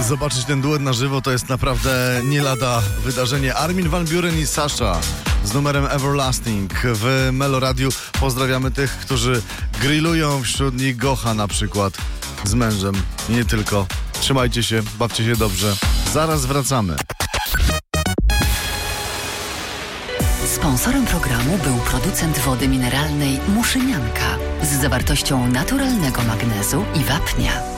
zobaczyć ten duet na żywo to jest naprawdę nie lada wydarzenie. Armin van Buuren i Sasha z numerem Everlasting w Meloradiu. Pozdrawiamy tych, którzy grillują, wśród nich Gocha na przykład z mężem. Nie tylko. Trzymajcie się, bawcie się dobrze. Zaraz wracamy. Sponsorem programu był producent wody mineralnej Muszynianka z zawartością naturalnego magnezu i wapnia.